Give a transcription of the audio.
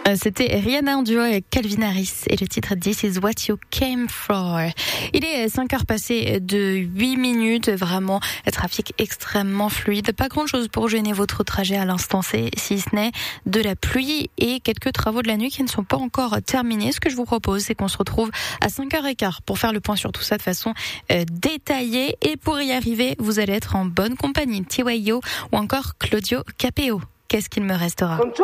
C'était Rihanna en duo avec Calvin Harris et le titre This is what you came for. Il est 5h passé de 8 minutes, vraiment un trafic extrêmement fluide. Pas grand chose pour gêner votre trajet à l'instant C, si ce n'est de la pluie et quelques travaux de la nuit qui ne sont pas encore terminés. Ce que je vous propose, c'est qu'on se retrouve à 5h15 pour faire le point sur tout ça de façon détaillée. Et pour y arriver, vous allez être en bonne compagnie. TYO ou encore Claudio Capéo. Qu'est-ce qu'il me restera ?